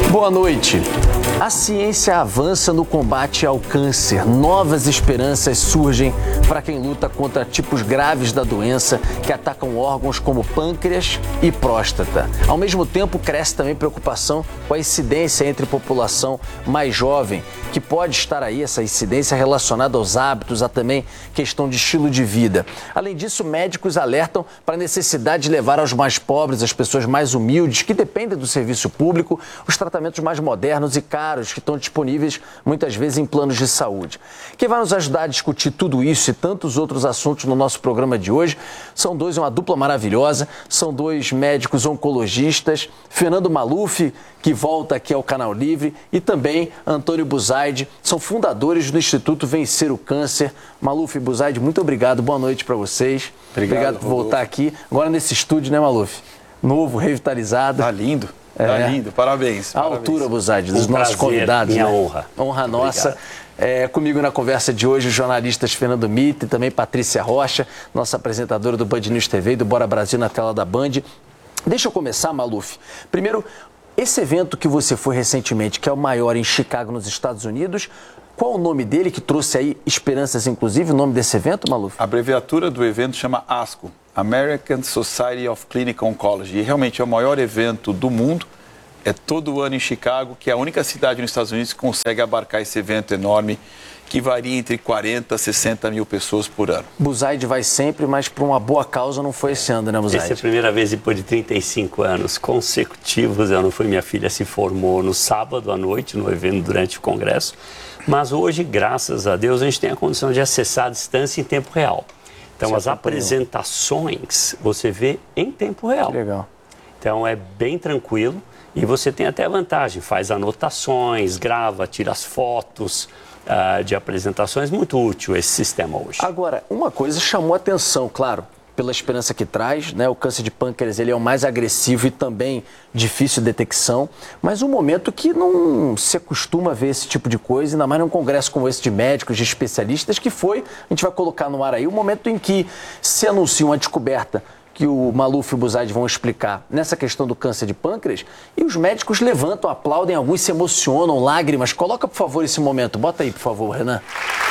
Boa noite. A ciência avança no combate ao câncer. Novas esperanças surgem para quem luta contra tipos graves da doença que atacam órgãos como pâncreas e próstata. Ao mesmo tempo, cresce também preocupação com a incidência entre população mais jovem, que pode estar aí, essa incidência relacionada aos hábitos, a também questão de estilo de vida. Além disso, médicos alertam para a necessidade de levar aos mais pobres, as pessoas mais humildes, que dependem do serviço público, os tratamentos mais modernos e caros que estão disponíveis muitas vezes em planos de saúde. Quem vai nos ajudar a discutir tudo isso e tantos outros assuntos no nosso programa de hoje são uma dupla maravilhosa, são dois médicos oncologistas, Fernando Maluf, que volta aqui ao Canal Livre, e também Antônio Buzaide, são fundadores do Instituto Vencer o Câncer. Maluf e Buzaide, muito obrigado, boa noite para vocês. Obrigado por voltar aqui, agora nesse estúdio, né, Maluf? Novo, revitalizado. Tá lindo. Tá lindo, parabéns. A altura, Buzaide, dos nossos convidados. Minha né? honra. Honra nossa. Comigo na conversa de hoje, os jornalistas Fernando Mitre e também Patrícia Rocha, nossa apresentadora do Band News TV e do Bora Brasil na tela da Band. Deixa eu começar, Maluf. Primeiro, esse evento que você foi recentemente, que é o maior em Chicago, nos Estados Unidos, qual o nome dele, que trouxe aí esperanças, inclusive, o nome desse evento, Maluf? A abreviatura do evento chama ASCO, American Society of Clinical Oncology. E realmente é o maior evento do mundo. É todo ano em Chicago, que é a única cidade nos Estados Unidos que consegue abarcar esse evento enorme, que varia entre 40 a 60 mil pessoas por ano. Buzaide vai sempre, mas por uma boa causa não foi esse ano, né, Buzaide? Essa é a primeira vez depois de 35 anos consecutivos. Eu não fui, minha filha se formou no sábado à noite, no evento durante o congresso. Mas hoje, graças a Deus, a gente tem a condição de acessar a distância em tempo real. Então, as apresentações você vê em tempo real. Legal. Então, é bem tranquilo. E você tem até a vantagem, faz anotações, grava, tira as fotos de apresentações. Muito útil esse sistema hoje. Agora, uma coisa chamou a atenção, claro, pela esperança que traz, né? O câncer de pâncreas ele é o mais agressivo e também difícil de detecção, mas um momento que não se costuma ver esse tipo de coisa, ainda mais num congresso como esse de médicos, de especialistas, que foi, a gente vai colocar no ar aí, o momento em que se anuncia uma descoberta que o Maluf e o Buzaide vão explicar nessa questão do câncer de pâncreas, e os médicos levantam, aplaudem, alguns se emocionam, lágrimas. Coloca, por favor, esse momento. Bota aí, por favor, Renan.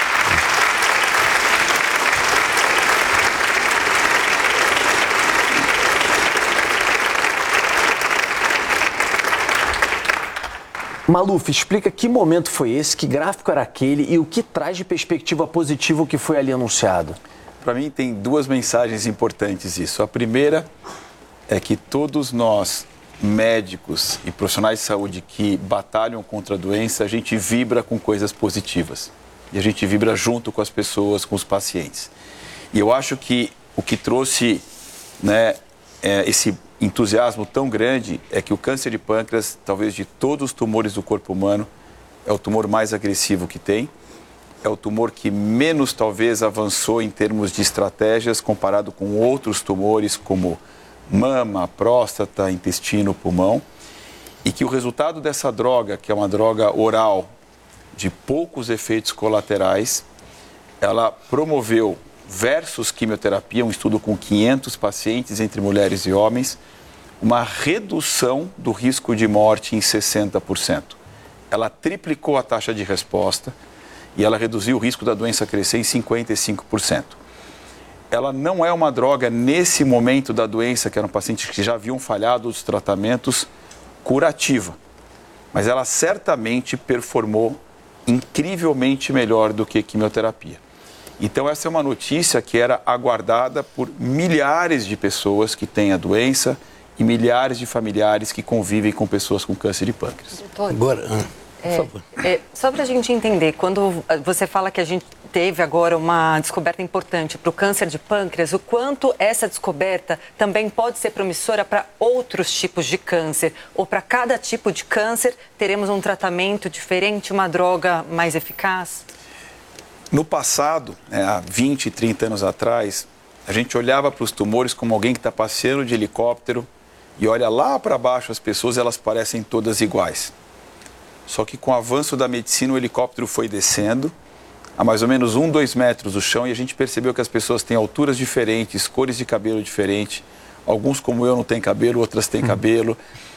Maluf, explica que momento foi esse, que gráfico era aquele e o que traz de perspectiva positiva o que foi ali anunciado. Para mim tem duas mensagens importantes isso. A primeira é que todos nós, médicos e profissionais de saúde que batalham contra a doença, a gente vibra com coisas positivas. E a gente vibra junto com as pessoas, com os pacientes. E eu acho que o que trouxe, né, esse entusiasmo tão grande é que o câncer de pâncreas, talvez de todos os tumores do corpo humano, é o tumor mais agressivo que tem. É o tumor que menos, talvez, avançou em termos de estratégias comparado com outros tumores como mama, próstata, intestino, pulmão. E que o resultado dessa droga, que é uma droga oral de poucos efeitos colaterais, ela promoveu, versus quimioterapia, um estudo com 500 pacientes entre mulheres e homens, uma redução do risco de morte em 60%. Ela triplicou a taxa de resposta, e ela reduziu o risco da doença crescer em 55%. Ela não é uma droga, nesse momento da doença, que eram pacientes que já haviam falhado os tratamentos, curativa. Mas ela certamente performou incrivelmente melhor do que quimioterapia. Então essa é uma notícia que era aguardada por milhares de pessoas que têm a doença e milhares de familiares que convivem com pessoas com câncer de pâncreas. Agora... só para a gente entender, quando você fala que a gente teve agora uma descoberta importante para o câncer de pâncreas, o quanto essa descoberta também pode ser promissora para outros tipos de câncer? Ou para cada tipo de câncer teremos um tratamento diferente, uma droga mais eficaz? No passado, há 20, 30 anos atrás, a gente olhava para os tumores como alguém que está passeando de helicóptero e olha lá para baixo as pessoas, elas parecem todas iguais. Só que com o avanço da medicina, o helicóptero foi descendo a mais ou menos 2 metros do chão e a gente percebeu que as pessoas têm alturas diferentes, cores de cabelo diferentes. Alguns, como eu, não têm cabelo, outras têm cabelo.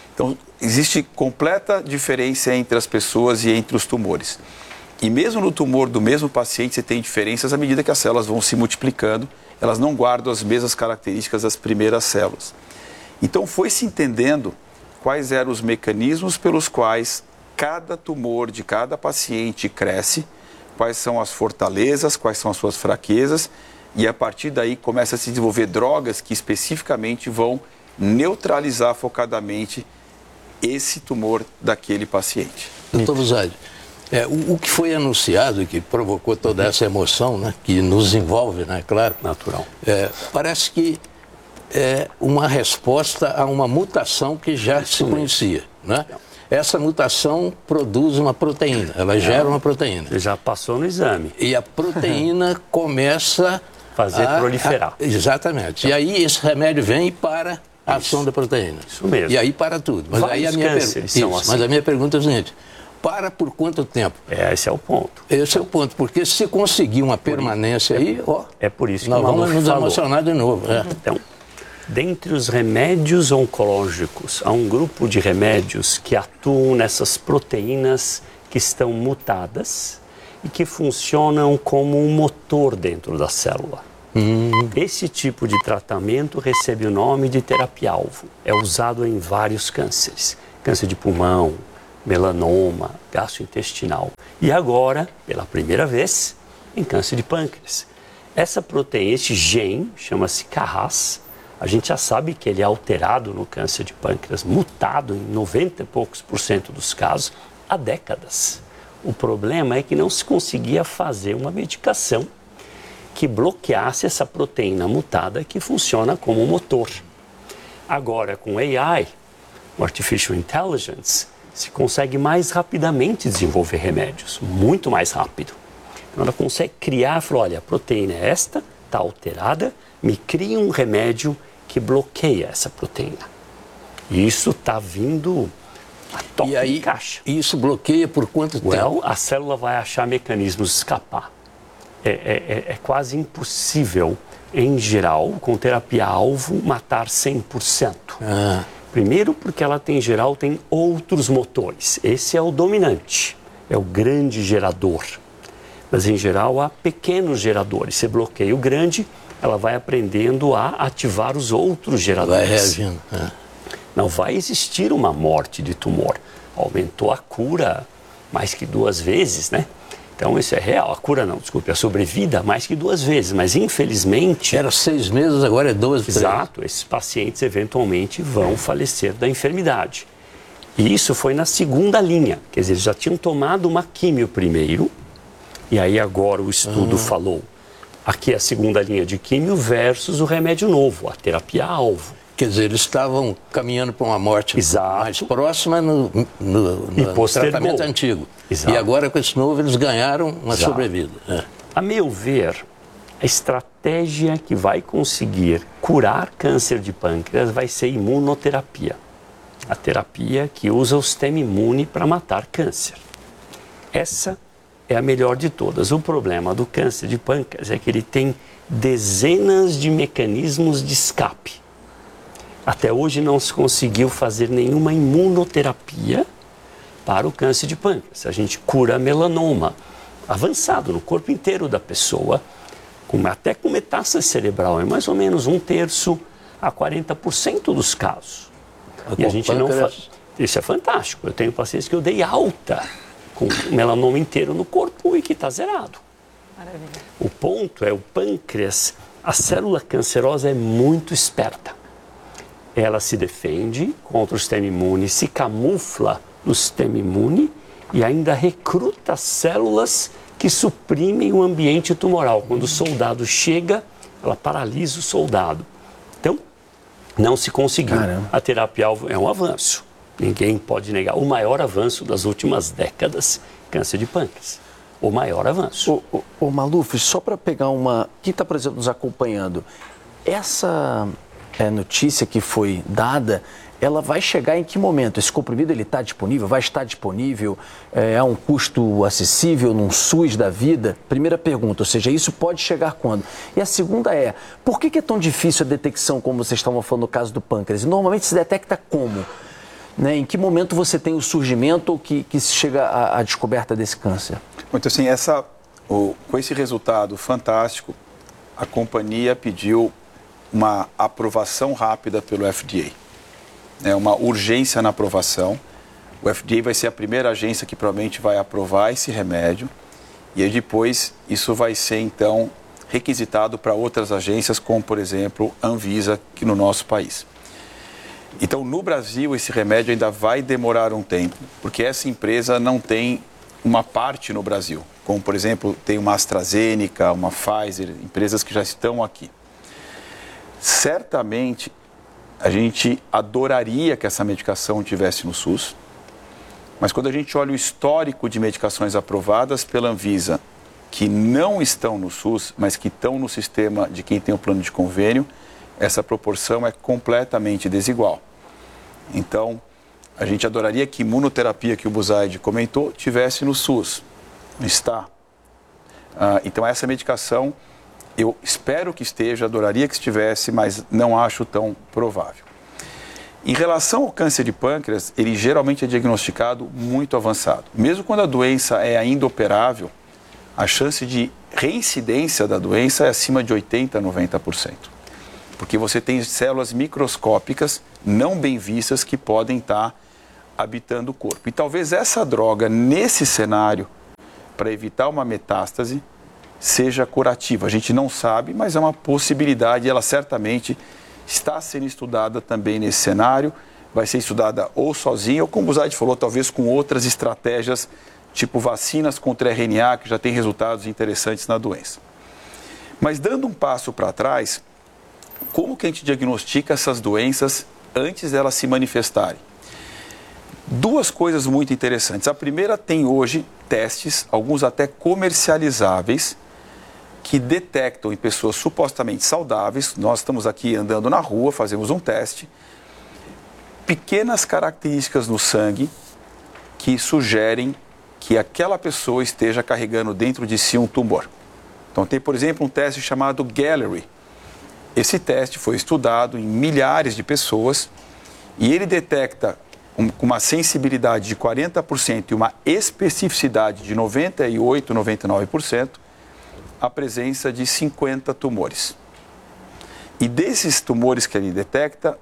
Então, existe completa diferença entre as pessoas e entre os tumores. E mesmo no tumor do mesmo paciente, você tem diferenças à medida que as células vão se multiplicando, elas não guardam as mesmas características das primeiras células. Então, foi se entendendo quais eram os mecanismos pelos quais cada tumor de cada paciente cresce, quais são as fortalezas, quais são as suas fraquezas, e a partir daí começa a se desenvolver drogas que especificamente vão neutralizar focadamente esse tumor daquele paciente. Doutor Busadi, o que foi anunciado e que provocou toda essa emoção, né, que nos envolve, né, claro, Natural. Parece que é uma resposta a uma mutação que já se conhecia, né? Essa mutação produz uma proteína, ela gera uma proteína. Já passou no exame. E a proteína começa Fazer proliferar. Exatamente. E aí esse remédio vem e para a ação da proteína. Isso mesmo. E aí para tudo. Mas aí a minha Mas a minha pergunta é a seguinte: para por quanto tempo? Esse é o ponto. Esse é o ponto, porque se conseguir uma permanência aí, É por isso que nós o Maluf vamos nos falou. emocionar de novo. Então, dentre os remédios oncológicos, há um grupo de remédios que atuam nessas proteínas que estão mutadas e que funcionam como um motor dentro da célula. Esse tipo de tratamento recebe o nome de terapia-alvo. É usado em vários cânceres. Câncer de pulmão, melanoma, gastrointestinal. E agora, pela primeira vez, em câncer de pâncreas. Essa proteína, esse gene, chama-se Carras. A gente já sabe que ele é alterado no câncer de pâncreas, mutado em 90 e poucos % dos casos, há décadas. O problema é que não se conseguia fazer uma medicação que bloqueasse essa proteína mutada que funciona como um motor. Agora, com AI, o Artificial Intelligence, se consegue mais rapidamente desenvolver remédios, muito mais rápido. Então, ela consegue criar, falar, olha, a proteína é esta, está alterada, me cria um remédio que bloqueia essa proteína. E isso está vindo a toque de caixa. E isso bloqueia por quanto tempo? A célula vai achar mecanismos de escapar. É quase impossível, em geral, com terapia-alvo, matar 100%. Primeiro porque ela, em geral, tem outros motores. Esse é o dominante, é o grande gerador. Mas, em geral, há pequenos geradores. Você bloqueia o grande, ela vai aprendendo a ativar os outros geradores. Vai reagindo. Não vai existir uma morte de tumor. Aumentou a cura mais que 2 vezes, né? Então, isso é real. A cura não, desculpe, a sobrevida mais que 2 vezes. Mas, infelizmente... Era 6 meses, agora é 12. Exato. Esses pacientes, eventualmente, vão falecer da enfermidade. E isso foi na segunda linha. Quer dizer, eles já tinham tomado uma químio primeiro. E aí, agora, o estudo falou. Aqui é a segunda linha de químio versus o remédio novo, a terapia-alvo. Quer dizer, eles estavam caminhando para uma morte mais próxima no tratamento antigo. Exato. E agora, com esse novo, eles ganharam uma sobrevida. A meu ver, a estratégia que vai conseguir curar câncer de pâncreas vai ser imunoterapia. A terapia que usa o sistema imune para matar câncer. Essa é a melhor de todas. O problema do câncer de pâncreas é que ele tem dezenas de mecanismos de escape. Até hoje não se conseguiu fazer nenhuma imunoterapia para o câncer de pâncreas. A gente cura melanoma avançado no corpo inteiro da pessoa, até com metástase cerebral, é mais ou menos 1/3 a 40% dos casos. E a gente não faz. Isso é fantástico. Eu tenho pacientes que eu dei alta com melanoma inteiro no corpo e que está zerado. Maravilha. O ponto é o pâncreas, a célula cancerosa é muito esperta. Ela se defende contra o sistema imune, se camufla no sistema imune e ainda recruta células que suprimem o ambiente tumoral. Quando o soldado chega, ela paralisa o soldado. Então, não se conseguiu. Caramba. A terapia-alvo é um avanço. Ninguém pode negar. O maior avanço das últimas décadas, câncer de pâncreas. O maior avanço. O Maluf, só para pegar uma... Quem está, por exemplo, nos acompanhando, essa notícia que foi dada, ela vai chegar em que momento? Esse comprimido ele está disponível? Vai estar disponível? É um custo acessível num SUS da vida? Primeira pergunta, ou seja, isso pode chegar quando? E a segunda é, por que é tão difícil a detecção, como vocês estavam falando no caso do pâncreas? Normalmente se detecta como? né? Em que momento você tem o surgimento que chega à descoberta desse câncer? Então, assim, com esse resultado fantástico, a companhia pediu uma aprovação rápida pelo FDA. Uma urgência na aprovação. O FDA vai ser a primeira agência que provavelmente vai aprovar esse remédio. E aí depois isso vai ser, então, requisitado para outras agências, como, por exemplo, a Anvisa, aqui no nosso país. Então, no Brasil, esse remédio ainda vai demorar um tempo, porque essa empresa não tem uma parte no Brasil. Como, por exemplo, tem uma AstraZeneca, uma Pfizer, empresas que já estão aqui. Certamente, a gente adoraria que essa medicação estivesse no SUS, mas quando a gente olha o histórico de medicações aprovadas pela Anvisa, que não estão no SUS, mas que estão no sistema de quem tem o plano de convênio, essa proporção é completamente desigual. Então, a gente adoraria que a imunoterapia que o Buzaide comentou tivesse no SUS. Não está. Então, essa medicação, eu espero que esteja, adoraria que estivesse, mas não acho tão provável. Em relação ao câncer de pâncreas, ele geralmente é diagnosticado muito avançado. Mesmo quando a doença é ainda operável, a chance de reincidência da doença é acima de 80% a 90%. Porque você tem células microscópicas não bem vistas que podem estar habitando o corpo. E talvez essa droga, nesse cenário, para evitar uma metástase, seja curativa. A gente não sabe, mas é uma possibilidade, ela certamente está sendo estudada também nesse cenário, vai ser estudada ou sozinha, ou como o Buzaide falou, talvez com outras estratégias, tipo vacinas contra RNA, que já tem resultados interessantes na doença. Mas dando um passo para trás, como que a gente diagnostica essas doenças antes delas se manifestarem? Duas coisas muito interessantes. A primeira, tem hoje testes, alguns até comercializáveis, que detectam em pessoas supostamente saudáveis, nós estamos aqui andando na rua, fazemos um teste, pequenas características no sangue que sugerem que aquela pessoa esteja carregando dentro de si um tumor. Então tem, por exemplo, um teste chamado Gallery. Esse teste foi estudado em milhares de pessoas e ele detecta com uma sensibilidade de 40% e uma especificidade de 98%, 99%, a presença de 50 tumores. E desses tumores que ele detecta,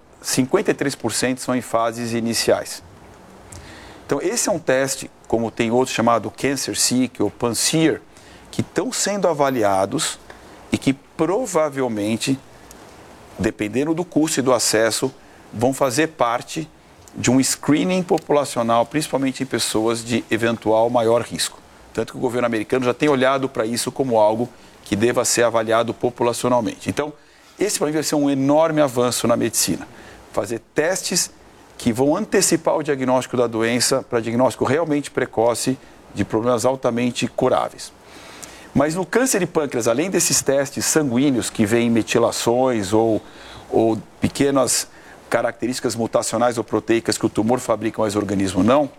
53% são em fases iniciais. Então, esse é um teste, como tem outro chamado CancerSeek ou PanSeer, que estão sendo avaliados e que provavelmente, dependendo do custo e do acesso, vão fazer parte de um screening populacional, principalmente em pessoas de eventual maior risco. Tanto que o governo americano já tem olhado para isso como algo que deva ser avaliado populacionalmente. Então, esse para mim vai ser um enorme avanço na medicina. Fazer testes que vão antecipar o diagnóstico da doença para diagnóstico realmente precoce de problemas altamente curáveis. Mas no câncer de pâncreas, além desses testes sanguíneos que veem metilações ou pequenas características mutacionais ou proteicas que o tumor fabrica, mas o organismo não,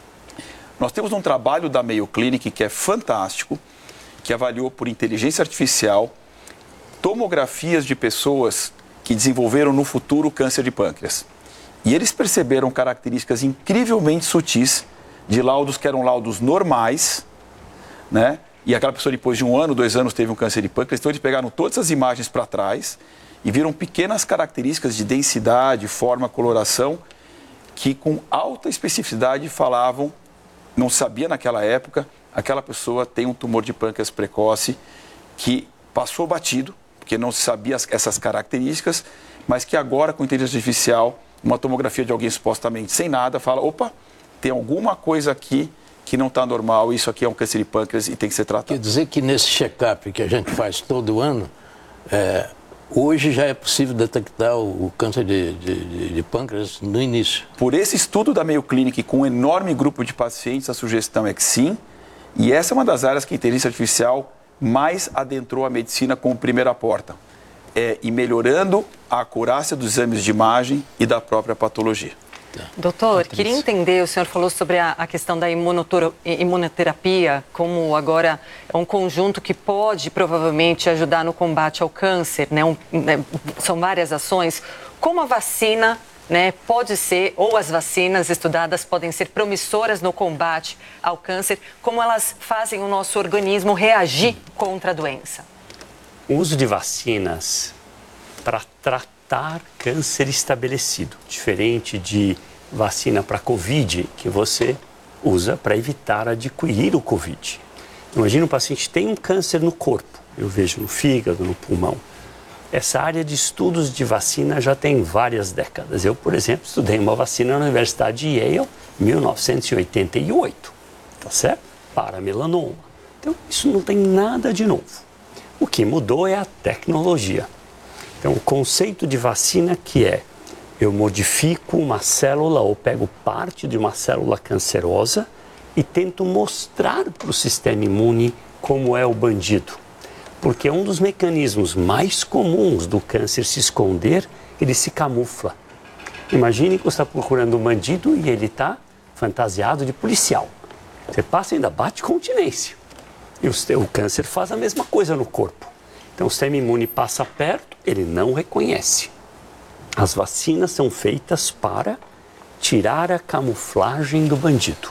nós temos um trabalho da Mayo Clinic que é fantástico, que avaliou por inteligência artificial tomografias de pessoas que desenvolveram no futuro câncer de pâncreas. E eles perceberam características incrivelmente sutis de laudos que eram laudos normais, né? E aquela pessoa depois de 1 ano, 2 anos teve um câncer de pâncreas. Então eles pegaram todas as imagens para trás e viram pequenas características de densidade, forma, coloração, que com alta especificidade falavam, não sabia naquela época, aquela pessoa tem um tumor de pâncreas precoce que passou batido, porque não se sabia essas características, mas que agora, com inteligência artificial, uma tomografia de alguém supostamente sem nada, fala, opa, tem alguma coisa aqui que não está normal, isso aqui é um câncer de pâncreas e tem que ser tratado. Quer dizer que nesse check-up que a gente faz todo ano, hoje já é possível detectar o câncer de pâncreas no início? Por esse estudo da Mayo Clinic com um enorme grupo de pacientes, a sugestão é que sim, e essa é uma das áreas que a inteligência artificial mais adentrou a medicina como primeira porta, e melhorando a acurácia dos exames de imagem e da própria patologia. Doutor, queria entender, o senhor falou sobre a questão da imunoterapia, como agora é um conjunto que pode provavelmente ajudar no combate ao câncer, né? São várias ações. Como a vacina né, pode ser, ou as vacinas estudadas podem ser promissoras no combate ao câncer, como elas fazem o nosso organismo reagir contra a doença? O uso de vacinas para tratar câncer estabelecido, diferente de vacina para Covid, que você usa para evitar adquirir o Covid. Imagina um paciente que tem um câncer no corpo, eu vejo no fígado, no pulmão. Essa área de estudos de vacina já tem várias décadas. Eu, por exemplo, estudei uma vacina na Universidade de Yale em 1988, tá certo? Para melanoma. Então, isso não tem nada de novo. O que mudou é a tecnologia. Então, o conceito de vacina que é, eu modifico uma célula ou pego parte de uma célula cancerosa e tento mostrar para o sistema imune como é o bandido. Porque um dos mecanismos mais comuns do câncer se esconder, ele se camufla. Imagine que você está procurando um bandido e ele está fantasiado de policial. Você passa e ainda bate continência. E o câncer faz a mesma coisa no corpo. Então o sistema imune passa perto, ele não reconhece. As vacinas são feitas para tirar a camuflagem do bandido.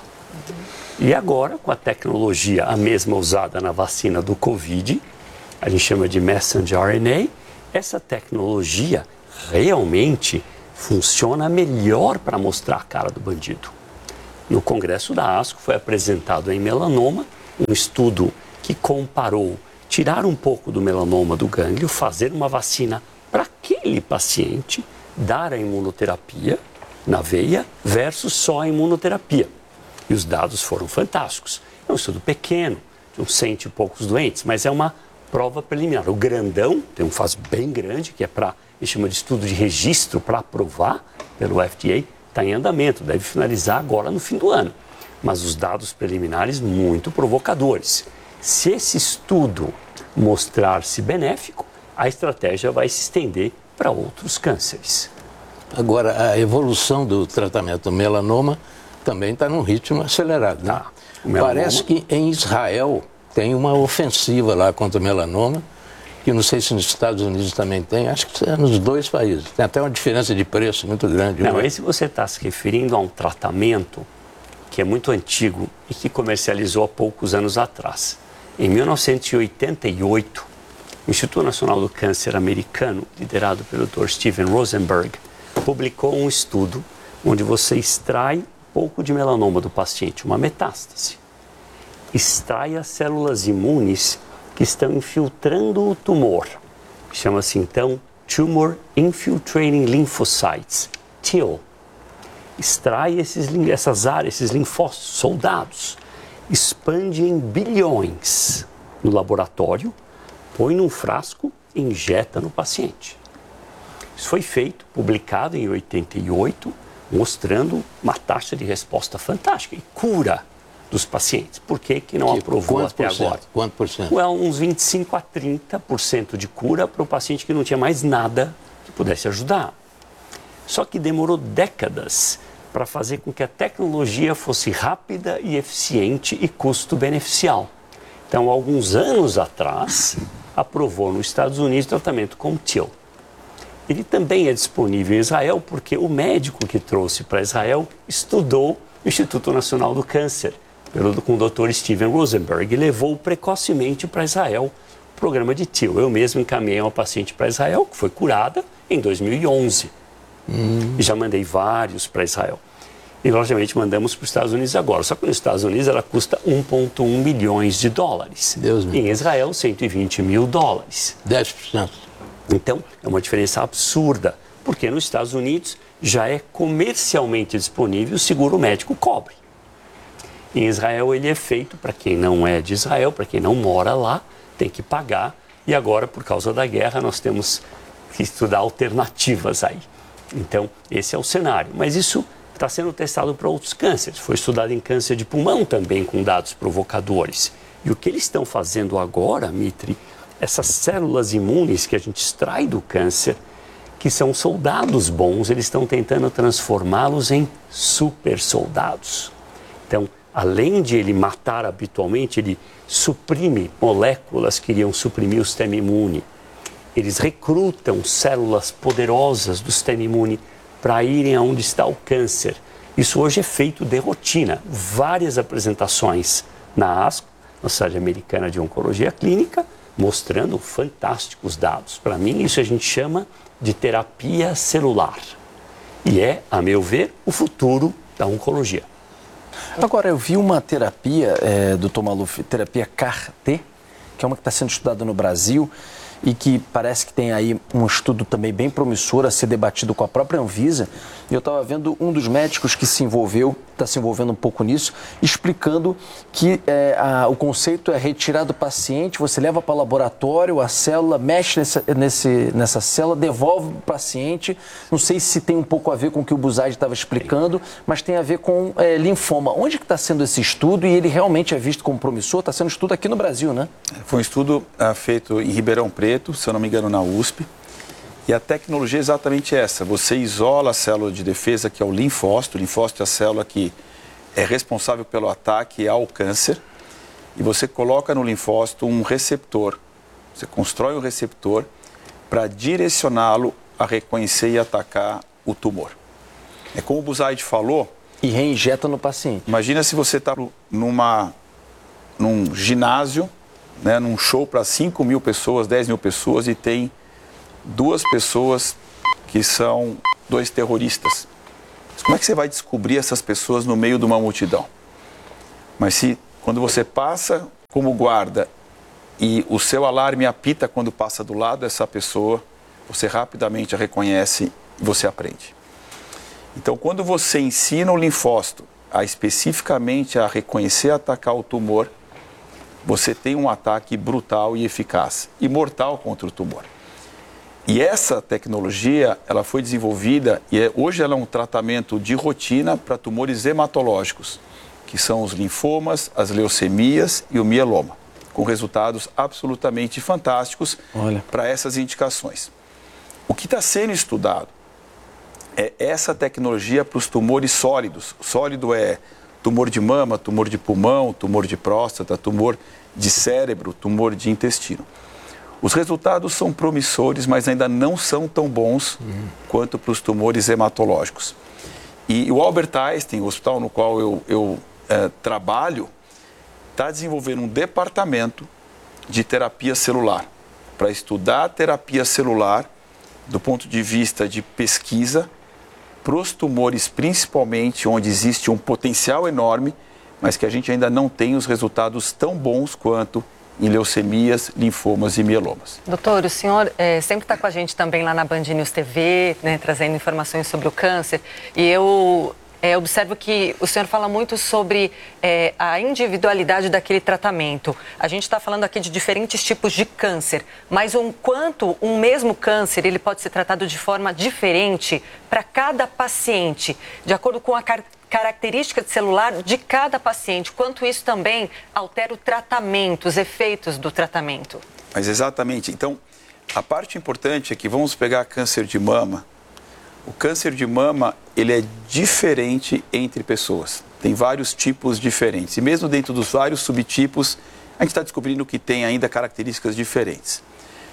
E agora, com a tecnologia a mesma usada na vacina do Covid, a gente chama de messenger RNA, essa tecnologia realmente funciona melhor para mostrar a cara do bandido. No congresso da ASCO foi apresentado em melanoma um estudo que comparou tirar um pouco do melanoma do gânglio, fazer uma vacina para aquele paciente, dar a imunoterapia na veia versus só a imunoterapia. E os dados foram fantásticos. É um estudo pequeno, de uns 100 e poucos doentes, mas é uma prova preliminar. O grandão, tem um fase bem grande, que é para, ele chama de estudo de registro para aprovar pelo FDA, está em andamento, deve finalizar agora no fim do ano. Mas os dados preliminares muito provocadores. Se esse estudo mostrar-se benéfico, a estratégia vai se estender para outros cânceres. Agora, a evolução do tratamento do melanoma também está num ritmo acelerado, né? Parece que em Israel tem uma ofensiva lá contra o melanoma, que não sei se nos Estados Unidos também tem, acho que é nos dois países. Tem até uma diferença de preço muito grande. Não, esse você está se referindo a um tratamento que é muito antigo e que comercializou há poucos anos atrás. Em 1988, o Instituto Nacional do Câncer americano, liderado pelo Dr. Steven Rosenberg, publicou um estudo onde você extrai pouco de melanoma do paciente, uma metástase. Extrai as células imunes que estão infiltrando o tumor. Chama-se então Tumor Infiltrating Lymphocytes, TIL. Extrai essas áreas, esses linfócitos, soldados, expande em bilhões no laboratório, põe num frasco e injeta no paciente. Isso foi feito, publicado em 88, mostrando uma taxa de resposta fantástica e cura dos pacientes. Por que não aprovou até agora? Quanto por cento? Uns 25% a 30% de cura para o paciente que não tinha mais nada que pudesse ajudar. Só que demorou décadas para fazer com que a tecnologia fosse rápida e eficiente e custo-beneficial. Então, alguns anos atrás, aprovou nos Estados Unidos o tratamento com TIL. Ele também é disponível em Israel porque o médico que trouxe para Israel estudou no Instituto Nacional do Câncer, com o Dr. Steven Rosenberg, e levou precocemente para Israel o programa de TIL. Eu mesmo encaminhei uma paciente para Israel, que foi curada em 2011. E já mandei vários para Israel. E, logicamente, mandamos para os Estados Unidos agora. Só que nos Estados Unidos ela custa 1,1 milhões de dólares. Deus em Israel, 120 mil dólares. 10%. Então, é uma diferença absurda, porque nos Estados Unidos já é comercialmente disponível, o seguro médico cobre. Em Israel, ele é feito para quem não é de Israel, para quem não mora lá, tem que pagar. E agora, por causa da guerra, nós temos que estudar alternativas aí. Então, esse é o cenário. Mas isso está sendo testado para outros cânceres. Foi estudado em câncer de pulmão também, com dados provocadores. E o que eles estão fazendo agora, Mitri, essas células imunes que a gente extrai do câncer, que são soldados bons, eles estão tentando transformá-los em super soldados. Então, além de ele matar habitualmente, ele suprime moléculas que iriam suprimir o sistema imune. Eles recrutam células poderosas do sistema imune para irem aonde está o câncer. Isso hoje é feito de rotina. Várias apresentações na ASCO, na Sociedade Americana de Oncologia Clínica, mostrando fantásticos dados. Para mim, isso a gente chama de terapia celular. E é, a meu ver, o futuro da oncologia. Agora, eu vi uma terapia, doutor Maluf, terapia CAR-T, que é uma que está sendo estudada no Brasil e que parece que tem aí um estudo também bem promissor a ser debatido com a própria Anvisa. E eu estava vendo um dos médicos que está se envolvendo um pouco nisso, explicando que o conceito é retirar do paciente, você leva para o laboratório, a célula mexe nessa célula, devolve para o paciente. Não sei se tem um pouco a ver com o que o Buzaid estava explicando, mas tem a ver com linfoma. Onde que está sendo esse estudo e ele realmente é visto como promissor? Está sendo estudo aqui no Brasil, né? Foi um estudo feito em Ribeirão Preto, se eu não me engano, na USP. E a tecnologia é exatamente essa. Você isola a célula de defesa, que é o linfócito. O linfócito é a célula que é responsável pelo ataque ao câncer. E você coloca no linfócito um receptor. Você constrói um receptor para direcioná-lo a reconhecer e atacar o tumor. É como o Buzaid falou. E reinjeta no paciente. Imagina se você está num ginásio, né, num show para 5 mil pessoas, 10 mil pessoas e tem 2 pessoas que são 2 terroristas. Mas como é que você vai descobrir essas pessoas no meio de uma multidão? Mas se quando você passa como guarda e o seu alarme apita quando passa do lado dessa pessoa, você rapidamente a reconhece e você aprende. Então, quando você ensina o linfócito especificamente a reconhecer e atacar o tumor, você tem um ataque brutal e eficaz e mortal contra o tumor. E essa tecnologia, ela foi desenvolvida e hoje ela é um tratamento de rotina para tumores hematológicos, que são os linfomas, as leucemias e o mieloma, com resultados absolutamente fantásticos para essas indicações. O que está sendo estudado é essa tecnologia para os tumores sólidos. Sólido é tumor de mama, tumor de pulmão, tumor de próstata, tumor de cérebro, tumor de intestino. Os resultados são promissores, mas ainda não são tão bons quanto para os tumores hematológicos. E o Albert Einstein, o hospital no qual eu trabalho, está desenvolvendo um departamento de terapia celular para estudar a terapia celular do ponto de vista de pesquisa para os tumores, principalmente onde existe um potencial enorme, mas que a gente ainda não tem os resultados tão bons quanto em leucemias, linfomas e mielomas. Doutor, o senhor sempre está com a gente também lá na Band News TV, né, trazendo informações sobre o câncer, e eu observo que o senhor fala muito sobre a individualidade daquele tratamento. A gente está falando aqui de diferentes tipos de câncer, mas quanto um mesmo câncer ele pode ser tratado de forma diferente para cada paciente, de acordo com a característica celular de cada paciente, quanto isso também altera o tratamento, os efeitos do tratamento. Mas exatamente. Então, a parte importante é que vamos pegar câncer de mama. O câncer de mama, ele é diferente entre pessoas. Tem vários tipos diferentes. E mesmo dentro dos vários subtipos, a gente está descobrindo que tem ainda características diferentes.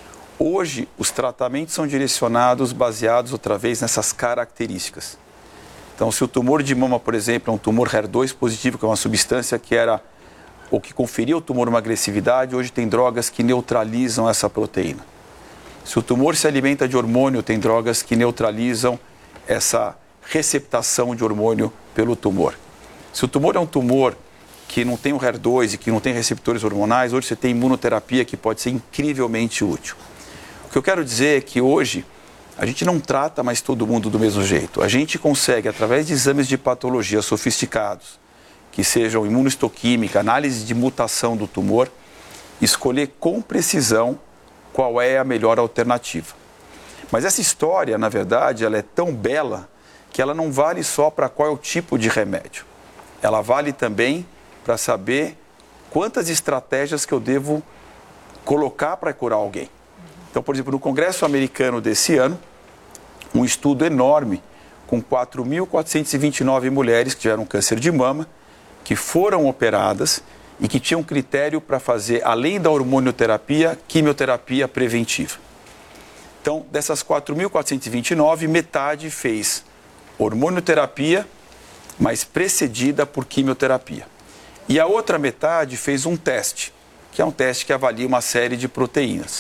Hoje, os tratamentos são direcionados, baseados outra vez nessas características. Então, se o tumor de mama, por exemplo, é um tumor HER2 positivo, que é uma substância que era ou que conferia ao tumor uma agressividade, hoje tem drogas que neutralizam essa proteína. Se o tumor se alimenta de hormônio, tem drogas que neutralizam essa receptação de hormônio pelo tumor. Se o tumor é um tumor que não tem o HER2 e que não tem receptores hormonais, hoje você tem imunoterapia que pode ser incrivelmente útil. O que eu quero dizer é que hoje a gente não trata mais todo mundo do mesmo jeito. A gente consegue, através de exames de patologia sofisticados, que sejam imunohistoquímica, análise de mutação do tumor, escolher com precisão qual é a melhor alternativa. Mas essa história, na verdade, ela é tão bela que ela não vale só para qual é o tipo de remédio. Ela vale também para saber quantas estratégias que eu devo colocar para curar alguém. Então, por exemplo, no Congresso Americano desse ano, um estudo enorme com 4.429 mulheres que tiveram câncer de mama, que foram operadas e que tinham critério para fazer, além da hormonioterapia, quimioterapia preventiva. Então, dessas 4.429, metade fez hormonioterapia, mas precedida por quimioterapia. E a outra metade fez um teste, que é um teste que avalia uma série de proteínas.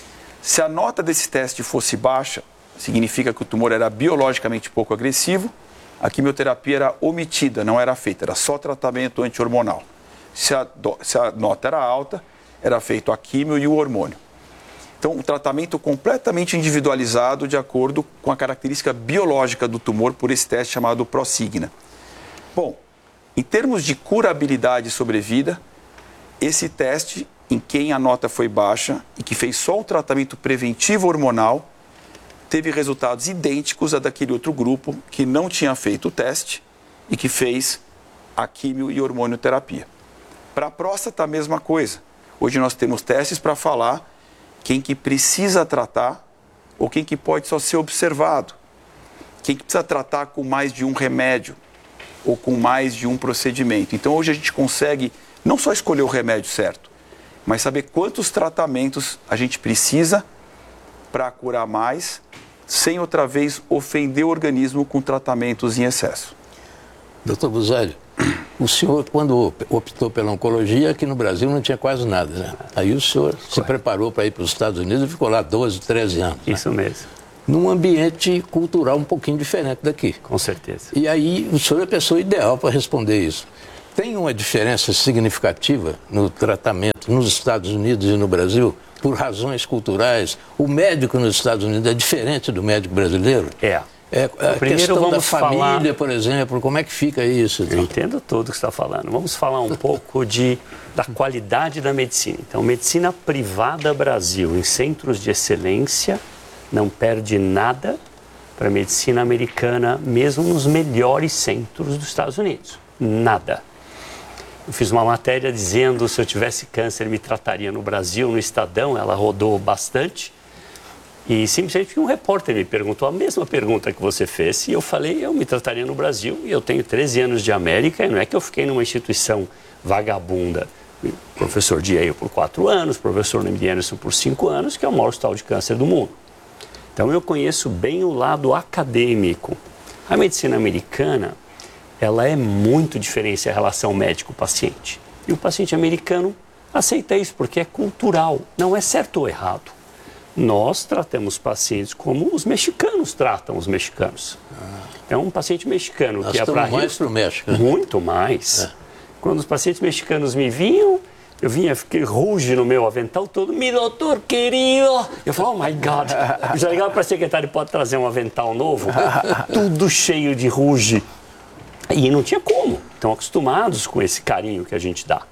Se a nota desse teste fosse baixa, significa que o tumor era biologicamente pouco agressivo, a quimioterapia era omitida, não era feita, era só tratamento anti-hormonal. Se a nota era alta, era feito a quimio e o hormônio. Então, um tratamento completamente individualizado de acordo com a característica biológica do tumor por esse teste chamado Prosigna. Bom, em termos de curabilidade e sobrevida, esse teste, em quem a nota foi baixa e que fez só um tratamento preventivo hormonal, teve resultados idênticos a daquele outro grupo que não tinha feito o teste e que fez a quimio e hormonioterapia. Para a próstata, a mesma coisa. Hoje nós temos testes para falar quem que precisa tratar ou quem que pode só ser observado. Quem que precisa tratar com mais de um remédio ou com mais de um procedimento. Então hoje a gente consegue não só escolher o remédio certo, mas saber quantos tratamentos a gente precisa para curar mais, sem outra vez ofender o organismo com tratamentos em excesso. Doutor Busalho, o senhor, quando optou pela oncologia, aqui no Brasil não tinha quase nada, né? Aí o senhor se preparou para ir para os Estados Unidos e ficou lá 12, 13 anos. Isso mesmo. Num ambiente cultural um pouquinho diferente daqui. Com certeza. E aí o senhor é a pessoa ideal para responder isso. Tem uma diferença significativa no tratamento nos Estados Unidos e no Brasil, por razões culturais? O médico nos Estados Unidos é diferente do médico brasileiro? É. A questão da família, por exemplo, como é que fica isso? Eu entendo tudo que você está falando. Vamos falar um pouco da qualidade da medicina. Então, medicina privada Brasil, em centros de excelência, não perde nada para a medicina americana, mesmo nos melhores centros dos Estados Unidos. Nada. Eu fiz uma matéria dizendo se eu tivesse câncer me trataria no Brasil, no Estadão, ela rodou bastante. E simplesmente um repórter me perguntou a mesma pergunta que você fez e eu falei, eu me trataria no Brasil e eu tenho 13 anos de América e não é que eu fiquei numa instituição vagabunda. Professor de Yale por 4 anos, professor no MD Anderson por 5 anos, que é o maior hospital de câncer do mundo. Então eu conheço bem o lado acadêmico. A medicina americana, ela é muito diferente a relação médico-paciente. E o paciente americano aceita isso porque é cultural, não é certo ou errado. Nós tratamos pacientes como os mexicanos tratam os mexicanos. É um paciente mexicano que é para mais para o México. Né? Muito mais. Quando os pacientes mexicanos me vinham, eu vinha fiquei ruge no meu avental todo, meu doutor querido. Eu falo, oh my God. Eu já ligava para a secretária, pode trazer um avental novo? Tudo cheio de ruge. E não tinha como. Estão acostumados com esse carinho que a gente dá.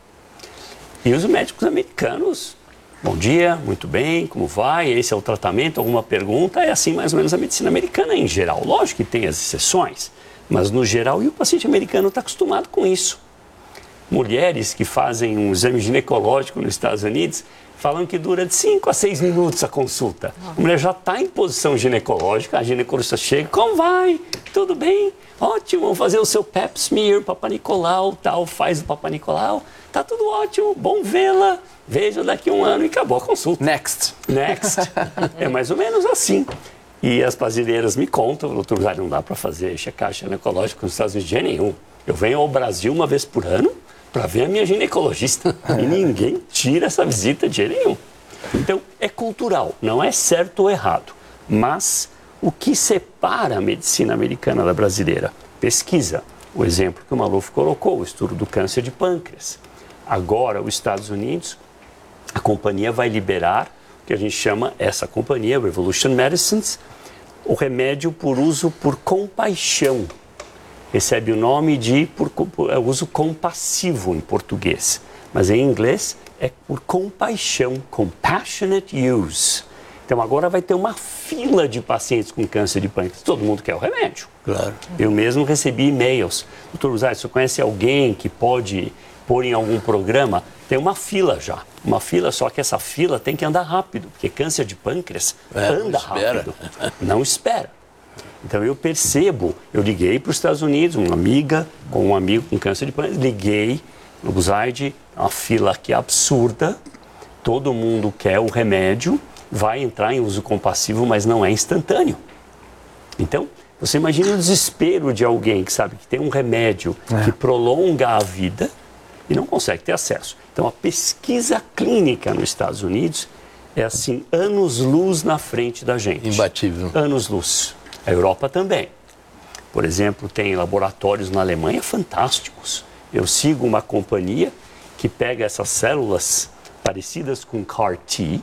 E os médicos americanos, bom dia, muito bem, como vai? Esse é o tratamento? Alguma pergunta? É assim mais ou menos a medicina americana em geral. Lógico que tem as exceções, mas no geral, e o paciente americano está acostumado com isso. Mulheres que fazem um exame ginecológico nos Estados Unidos falam que dura de 5 a 6 minutos a consulta. A mulher já está em posição ginecológica, a ginecologista chega, como vai? Tudo bem? Ótimo, vamos fazer o seu pap smear, Papa Nicolau, tal, faz o Papa Nicolau, tá tudo ótimo, bom vê-la, veja daqui a 1 ano e acabou a consulta. Next. É mais ou menos assim. E as brasileiras me contam, doutor, não dá para fazer checagem ginecológica nos Estados Unidos de jeito nenhum. Eu venho ao Brasil uma vez por ano para ver a minha ginecologista e ninguém tira essa visita de jeito nenhum. Então, é cultural, não é certo ou errado, mas o que separa a medicina americana da brasileira? Pesquisa. O exemplo que o Maluf colocou, o estudo do câncer de pâncreas. Agora, os Estados Unidos, a companhia vai liberar, o que a gente chama, essa companhia, Revolution Medicines, o remédio por uso por compaixão. Recebe o nome de uso compassivo em português, mas em inglês é por compaixão, compassionate use. Então agora vai ter uma fila de pacientes com câncer de pâncreas. Todo mundo quer o remédio. Claro. Eu mesmo recebi e-mails. Doutor Busalho, você conhece alguém que pode pôr em algum programa? Tem uma fila já. Uma fila, só que essa fila tem que andar rápido, porque câncer de pâncreas anda rápido. Não espera. Então eu percebo, eu liguei para os Estados Unidos, uma amiga com um amigo com câncer de pâncreas, liguei no Buzaide, uma fila aqui absurda, todo mundo quer o remédio, vai entrar em uso compassivo, mas não é instantâneo. Então, Você imagina o desespero de alguém que sabe que tem um remédio que prolonga a vida e não consegue ter acesso. Então, a pesquisa clínica nos Estados Unidos é assim, anos-luz na frente da gente. Imbatível. Anos-luz. A Europa também. Por exemplo, tem laboratórios na Alemanha fantásticos. Eu sigo uma companhia que pega essas células parecidas com CAR-T,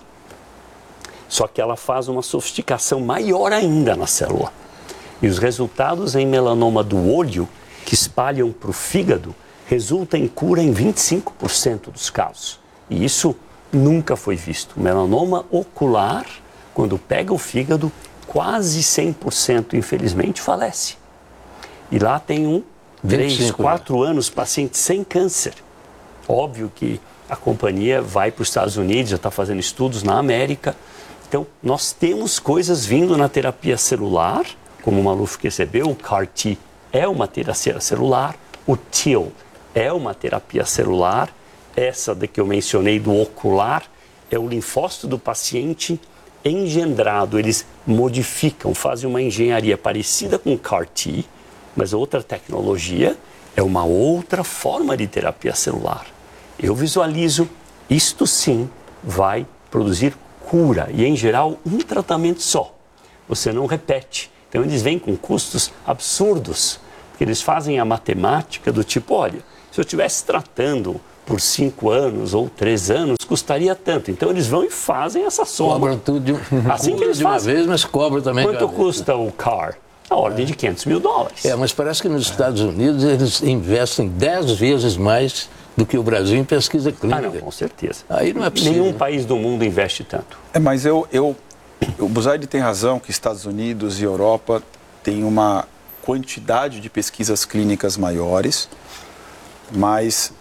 só que ela faz uma sofisticação maior ainda na célula. E os resultados em melanoma do olho, que espalham para o fígado, resultam em cura em 25% dos casos. E isso nunca foi visto. O melanoma ocular, quando pega o fígado, quase 100%, infelizmente, falece. E lá tem 3, 4 anos, paciente sem câncer. Óbvio que a companhia vai para os Estados Unidos, já está fazendo estudos na América. Então, nós temos coisas vindo na terapia celular, como o Maluf recebeu, o CAR-T é uma terapia celular, o TIL é uma terapia celular, essa da que eu mencionei do ocular é o linfócito do paciente engendrado. Eles modificam, fazem uma engenharia parecida com o CAR-T, mas outra tecnologia é uma outra forma de terapia celular. Eu visualizo, isto sim vai produzir cura e, em geral, um tratamento só. Você não repete. Então, eles vêm com custos absurdos, porque eles fazem a matemática do tipo, olha, se eu estivesse tratando por 5 anos ou 3 anos, custaria tanto. Então, eles vão e fazem essa soma. Cobram tudo de, assim que eles de uma fazem. vez, mas cobram também Quanto custa o CAR? A ordem de $500 mil. Mas parece que nos Estados Unidos eles investem 10 vezes mais do que o Brasil em pesquisa clínica. Não, com certeza. Aí não é possível. Nenhum país do mundo investe tanto. Mas o Buzaide tem razão que Estados Unidos e Europa têm uma quantidade de pesquisas clínicas maiores, mas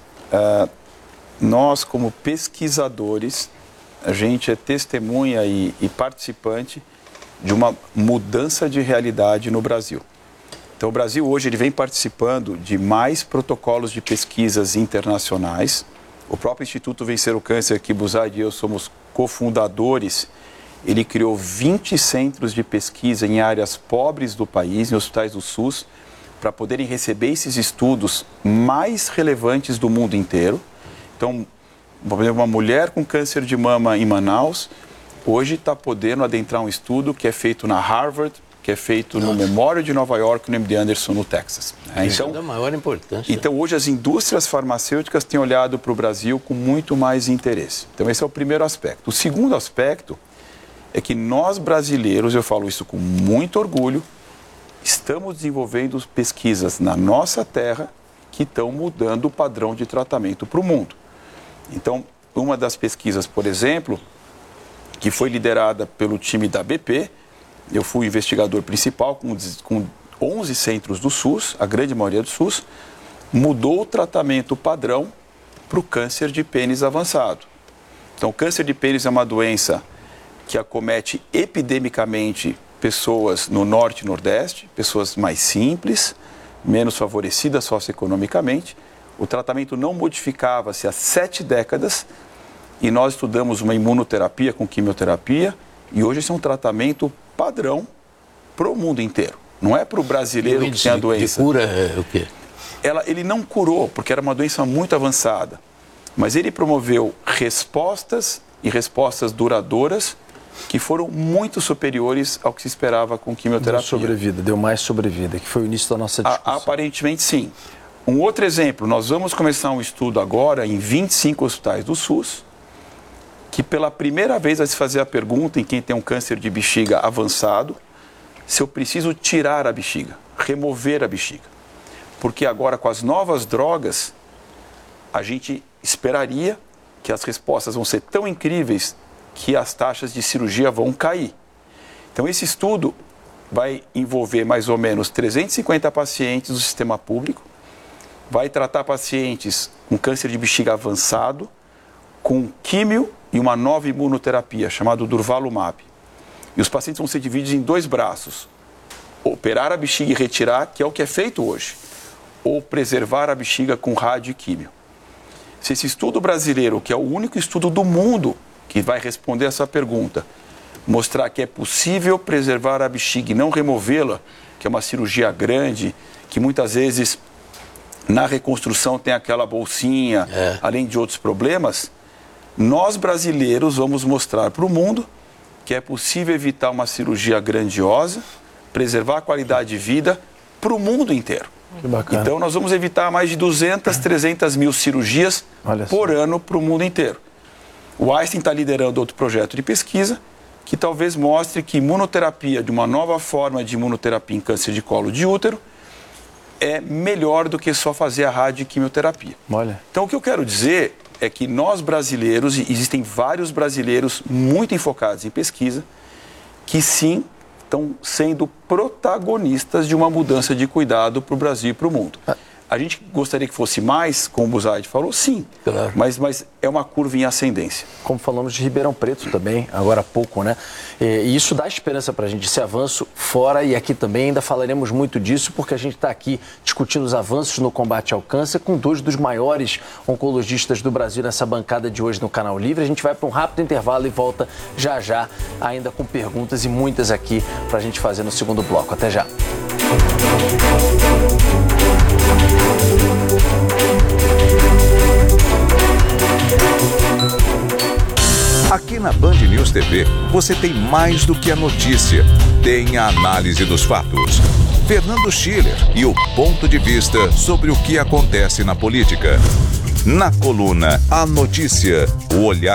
nós, como pesquisadores, a gente é testemunha e participante de uma mudança de realidade no Brasil. Então, o Brasil hoje ele vem participando de mais protocolos de pesquisas internacionais. O próprio Instituto Vencer o Câncer, que Buzaide e eu somos cofundadores, ele criou 20 centros de pesquisa em áreas pobres do país, em hospitais do SUS, para poderem receber esses estudos mais relevantes do mundo inteiro. Então, por exemplo, uma mulher com câncer de mama em Manaus, hoje está podendo adentrar um estudo que é feito na Harvard, que é feito no Memorial de Nova York, no MD Anderson, no Texas. Isso é da maior importância. Então, hoje as indústrias farmacêuticas têm olhado para o Brasil com muito mais interesse. Então, esse é o primeiro aspecto. O segundo aspecto é que nós brasileiros, eu falo isso com muito orgulho, estamos desenvolvendo pesquisas na nossa terra que estão mudando o padrão de tratamento para o mundo. Então, uma das pesquisas, por exemplo, que foi liderada pelo time da BP, eu fui investigador principal com 11 centros do SUS, a grande maioria do SUS, mudou o tratamento padrão para o câncer de pênis avançado. Então, o câncer de pênis é uma doença que acomete epidemicamente pessoas no norte e nordeste, pessoas mais simples, menos favorecidas socioeconomicamente. O tratamento não modificava-se há 7 décadas e nós estudamos uma imunoterapia com quimioterapia e hoje esse é um tratamento padrão para o mundo inteiro. Não é para o brasileiro que tem a doença. De cura é o quê? Ele não curou, porque era uma doença muito avançada, mas ele promoveu respostas e respostas duradouras que foram muito superiores ao que se esperava com quimioterapia. Deu mais sobrevida, que foi o início da nossa discussão. Aparentemente, sim. Um outro exemplo, nós vamos começar um estudo agora em 25 hospitais do SUS, que pela primeira vez vai se fazer a pergunta em quem tem um câncer de bexiga avançado, se eu preciso tirar a bexiga, remover a bexiga. Porque agora, com as novas drogas, a gente esperaria que as respostas vão ser tão incríveis que as taxas de cirurgia vão cair. Então, esse estudo vai envolver mais ou menos 350 pacientes do sistema público, vai tratar pacientes com câncer de bexiga avançado, com químio e uma nova imunoterapia, chamada Durvalumab. E os pacientes vão ser divididos em 2 braços. Operar a bexiga e retirar, que é o que é feito hoje, ou preservar a bexiga com rádio e químio. Se esse estudo brasileiro, que é o único estudo do mundo que vai responder essa pergunta, mostrar que é possível preservar a bexiga e não removê-la, que é uma cirurgia grande, que muitas vezes na reconstrução tem aquela bolsinha, além de outros problemas, nós brasileiros vamos mostrar para o mundo que é possível evitar uma cirurgia grandiosa, preservar a qualidade de vida para o mundo inteiro. Que bacana. Então nós vamos evitar mais de 200, 300 mil cirurgias por ano para o mundo inteiro. O Einstein está liderando outro projeto de pesquisa que talvez mostre que imunoterapia, de uma nova forma de imunoterapia em câncer de colo de útero, é melhor do que só fazer a radioquimioterapia. Então o que eu quero dizer é que nós brasileiros, e existem vários brasileiros muito enfocados em pesquisa, que sim, estão sendo protagonistas de uma mudança de cuidado para o Brasil e para o mundo. A gente gostaria que fosse mais, como o Buzaide falou, sim, claro. mas é uma curva em ascendência. Como falamos de Ribeirão Preto também, agora há pouco, né? E isso dá esperança para a gente, esse avanço fora e aqui também. Ainda falaremos muito disso, porque a gente está aqui discutindo os avanços no combate ao câncer com dois dos maiores oncologistas do Brasil nessa bancada de hoje no Canal Livre. A gente vai para um rápido intervalo e volta já já, ainda com perguntas e muitas aqui para a gente fazer no segundo bloco. Até já. Aqui na Band News TV, você tem mais do que a notícia. Tem a análise dos fatos. Fernando Schiller e o ponto de vista sobre o que acontece na política. Na coluna A Notícia, o olhar